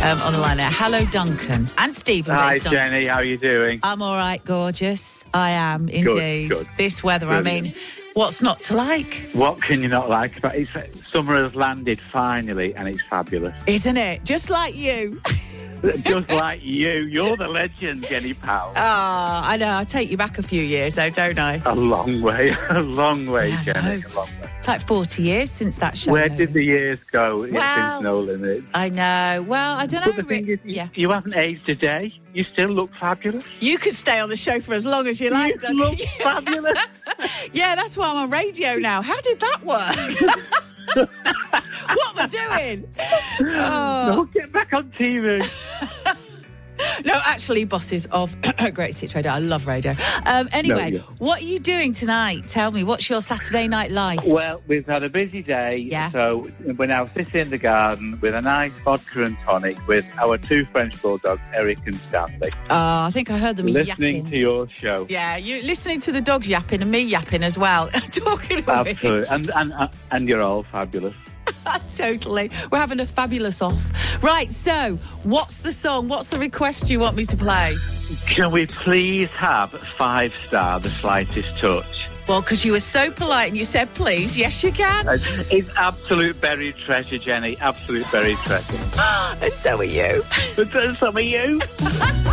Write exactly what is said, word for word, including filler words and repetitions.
um, on the line now. Hello, Duncan. And Stephen. Hi, Duncan. Jenny. How are you doing? I'm all right, gorgeous. I am, indeed. Good, good. This weather, Brilliant. I mean, what's not to like? What can you not like about it? It's, summer has landed finally, and it's fabulous. Isn't it? Just like you. Just like you. You're the legend, Jenny Powell. Ah, I know. I take you back a few years, though, don't I? A long way. A long way, Yeah, I Jenny. know. A long way. It's like forty years since that show. Where though. did the years go? It's Well, since No Limit. I know. Well, I don't know. But the thing is, yeah. you haven't aged a day. You still look fabulous. You could stay on the show for as long as you like, You Duncan. look fabulous. Yeah, that's why I'm on radio now. How did that work? What am I doing? Oh. No, get back on T V. No, actually, bosses of Great Hits Radio. I love radio. Um, anyway, No, yeah. what are you doing tonight? Tell me, what's your Saturday night life? Well, we've had a busy day, Yeah. so we're now sitting in the garden with a nice vodka and tonic with our two French bulldogs, Eric and Stanley, Oh, I think I heard them listening yapping. to your show. Yeah, you're listening to the dogs yapping and me yapping as well. Talking of Absolutely, which. and, and and you're all fabulous. Totally. We're having a fabulous off. Right, so what's the song? What's the request you want me to play? Can we please have Five Star, The Slightest Touch? Well, because you were so polite and you said please. Yes, you can. Uh, It's absolute buried treasure, Jenny. Absolute buried treasure. And so are you. But so are you.